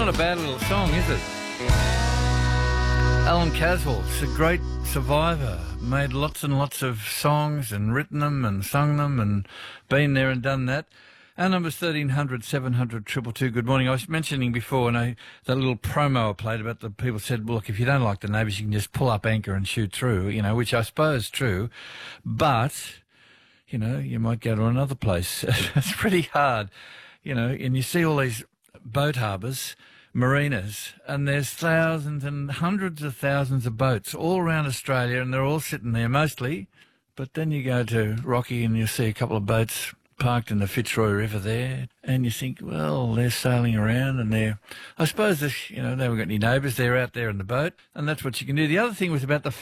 not a bad little song, is it? Alan Caswell's a great survivor, made lots and lots of songs and written them and sung them and been there and done that. Our number's 1300 700 222. Good morning. I was mentioning before, that little promo I played about the people said, well, look, if you don't like the neighbours, you can just pull up anchor and shoot through, which I suppose is true. But, you might go to another place. It's pretty hard, and you see all these boat harbours, marinas, and there's thousands and hundreds of thousands of boats all around Australia, and they're all sitting there mostly. But then you go to Rocky and you see a couple of boats parked in the Fitzroy River there, and you think, well, they're sailing around, and I suppose, they haven't got any neighbours, they're out there in the boat, and that's what you can do. The other thing was about the